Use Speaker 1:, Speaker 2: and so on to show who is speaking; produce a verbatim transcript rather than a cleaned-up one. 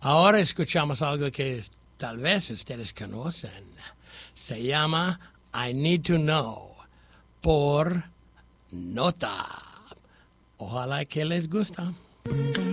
Speaker 1: Ahora escuchamos algo que tal vez ustedes conocen. Se llama I Need to Know por Nota. Ojalá que les gusta.